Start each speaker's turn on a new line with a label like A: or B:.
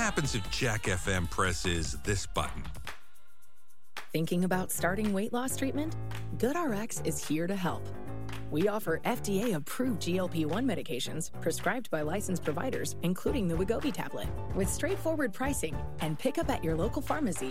A: happens if Jack FM presses this button?
B: Thinking about starting weight loss treatment? GoodRx is here to help. We offer FDA-approved GLP-1 medications prescribed by licensed providers, including the Wegovy tablet, with straightforward pricing and pickup at your local pharmacy